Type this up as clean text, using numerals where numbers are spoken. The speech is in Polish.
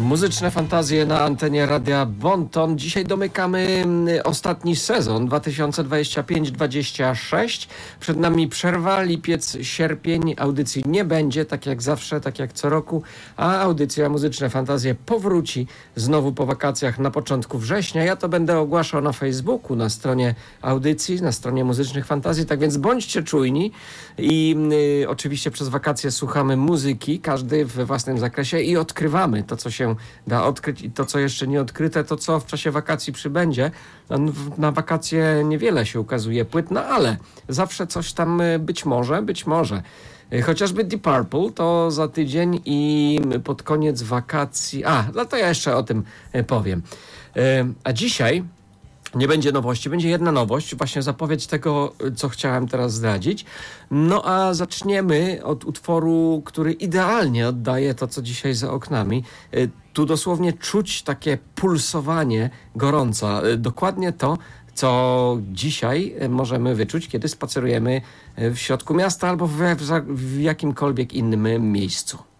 Muzyczne fantazje na antenie Radia Bonton. Dzisiaj domykamy ostatni sezon 2025-26. Przed nami przerwa, lipiec, sierpień. Audycji nie będzie, tak jak zawsze, tak jak co roku. A audycja Muzyczne fantazje powróci znowu po wakacjach na początku września. Ja to będę ogłaszał na Facebooku, na stronie audycji, na stronie Muzycznych Fantazji. Tak więc bądźcie czujni i oczywiście przez wakacje słuchamy muzyki, każdy we własnym zakresie i odkrywamy to, co się da odkryć i to, co jeszcze nie odkryte, to, co w czasie wakacji przybędzie. Na wakacje niewiele się ukazuje płyt, no ale zawsze coś tam być może. Chociażby Deep Purple to za tydzień i pod koniec wakacji... no to ja jeszcze o tym powiem. A dzisiaj nie będzie nowości, będzie jedna nowość, właśnie zapowiedź tego, co chciałem teraz zdradzić. No a zaczniemy od utworu, który idealnie oddaje to, co dzisiaj za oknami. Tu dosłownie czuć takie pulsowanie gorąca. Dokładnie to, co dzisiaj możemy wyczuć, kiedy spacerujemy w środku miasta albo w jakimkolwiek innym miejscu.